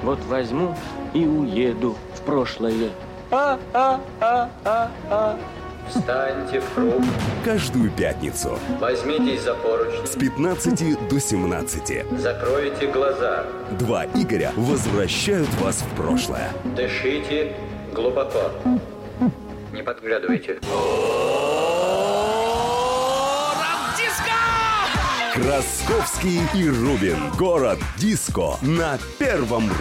Вот возьму и уеду в прошлое. Встаньте в круг. Каждую пятницу Возьмитесь за поручни. с 15 до 17 Закройте глаза. два Игоря возвращают вас в прошлое. Дышите глубоко. Не подглядывайте. Красковский и Рубин. Город диско на Первом